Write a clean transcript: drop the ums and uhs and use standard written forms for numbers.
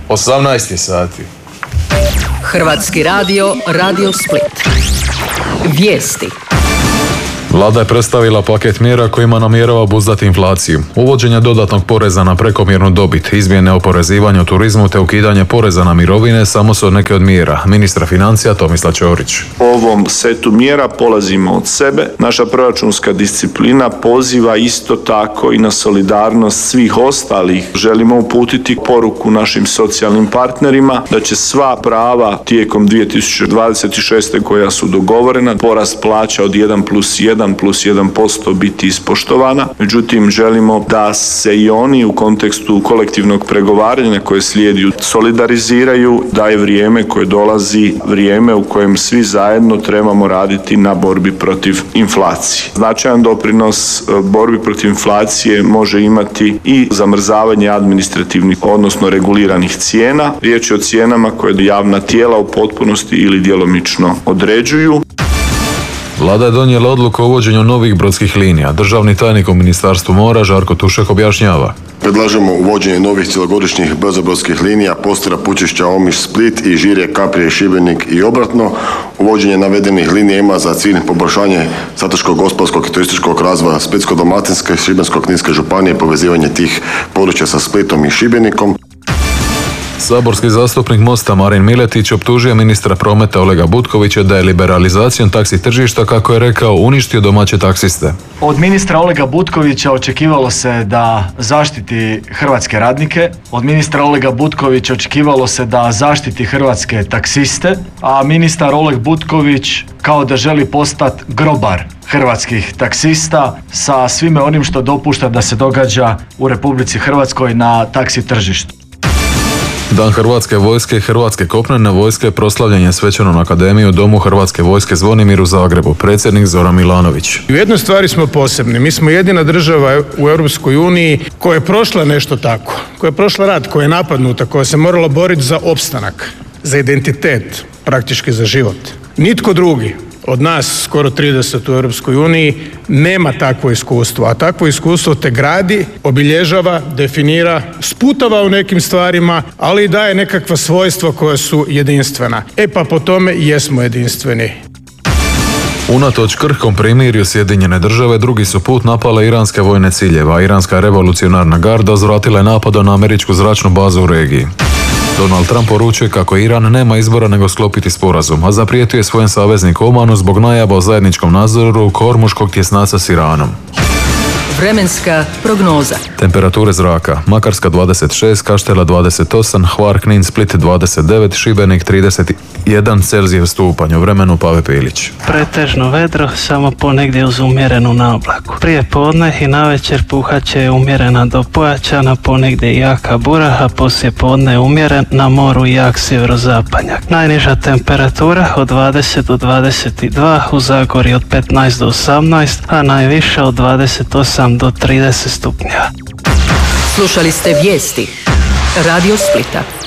18 sati. Hrvatski radio, Radio Split. Vijesti. Vlada je predstavila paket mjera kojima namjerava obuzdati inflaciju. Uvođenje dodatnog poreza na prekomjernu dobit, izmjene oporezivanja u turizmu te ukidanje poreza na mirovine samo su neke od mjera. Ministra financija Tomislav Ćorić. U ovom setu mjera polazimo od sebe. Naša proračunska disciplina poziva isto tako i na solidarnost svih ostalih. Želimo uputiti poruku našim socijalnim partnerima da će sva prava tijekom 2026. koja su dogovorena, porast plaća od 1+1% biti ispoštovana. Međutim, želimo da se i oni u kontekstu kolektivnog pregovaranja koje slijedi solidariziraju, da je vrijeme koje dolazi vrijeme u kojem svi zajedno trebamo raditi na borbi protiv inflacije. Značajan doprinos borbi protiv inflacije može imati i zamrzavanje administrativnih, odnosno reguliranih cijena. Riječ je o cijenama koje javna tijela u potpunosti ili djelomično određuju. Vlada je donijela odluku o uvođenju novih brodskih linija. Državni tajnik u Ministarstvu mora Žarko Tušek objašnjava. Predlažemo uvođenje novih cjelogodišnjih brzobrodskih linija Postira, Pučišća, Omiš, Split i Žirje, Kaprije, Šibenik i obratno. Uvođenje navedenih linija ima za cilj poboljšanje strateškog, gospodarskog i turističkog razvoja Splitsko-dalmatinske i Šibensko-kninske županije, povezivanje tih područja sa Splitom i Šibenikom. Saborski zastupnik Mosta Marin Miletić optužio ministra prometa Olega Butkovića da je liberalizacijom taksi tržišta, kako je rekao, uništio domaće taksiste. Od ministra Olega Butkovića očekivalo se da zaštiti hrvatske radnike, od ministra Olega Butkovića očekivalo se da zaštiti hrvatske taksiste, a ministar Oleg Butković kao da želi postati grobar hrvatskih taksista sa svime onim što dopušta da se događa u Republici Hrvatskoj na taksi tržištu. Dan Hrvatske vojske i Hrvatske kopnene vojske proslavljen je svečanom akademiju u Domu Hrvatske vojske Zvonimir u Zagrebu, predsjednik Zoran Milanović. U jednoj stvari smo posebni. Mi smo jedina država u Europskoj uniji koja je prošla nešto tako, koja je prošla rat, koja je napadnuta, koja se morala boriti za opstanak, za identitet, praktički za život. Nitko drugi od nas, skoro 30 u Europskoj uniji, nema takvo iskustvo, a takvo iskustvo te gradi, obilježava, definira, sputava u nekim stvarima, ali i daje nekakva svojstva koja su jedinstvena. E pa po tome jesmo jedinstveni. Unatoč krhkom primirju Sjedinjene države drugi su put napale iranske vojne ciljeve, a iranska revolucionarna garda uzvratila je napadom na američku zračnu bazu u regiji. Donald Trump poručuje kako Iran nema izbora nego sklopiti sporazum, a zaprijetio je svojem savezniku Omanu zbog najava o zajedničkom nadzoru Hormuškog tjesnaca s Iranom. Vremenska prognoza. Temperature zraka: Makarska 26, Kaštela 28, Hvar, Knin, Split 29, Šibenik 31 Celzijus stupanj. U vremenu Pave Pilić. Pretežno vedro, samo ponegdje uz umjerenu naoblaku. Prije podne i navečer puhat će umjerena do pojačana, ponegdje jaka bura, a poslije podne umjeren, na moru jak sjeverozapadnjak. Najniža temperatura od 20 do 22, u Zagorju od 15 do 18, a najviša od 28 do 30 stupnjeva. Slušali ste vijesti Radio Splita.